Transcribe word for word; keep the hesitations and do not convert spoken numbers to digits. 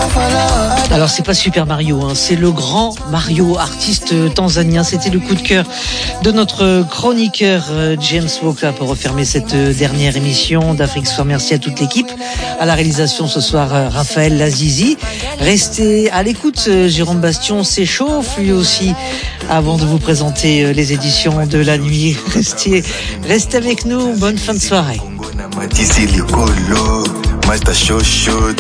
Alors c'est pas Super Mario, hein, c'est le grand Mario, artiste tanzanien. C'était le coup de cœur de notre chroniqueur James Walker pour refermer cette dernière émission d'Afrique Soir. Merci à toute l'équipe. À la réalisation ce soir, Raphaël Lazizi. Restez à l'écoute, Jérôme Bastion s'échauffe lui aussi avant de vous présenter les éditions de la nuit. Restez, restez avec nous. Bonne fin de soirée.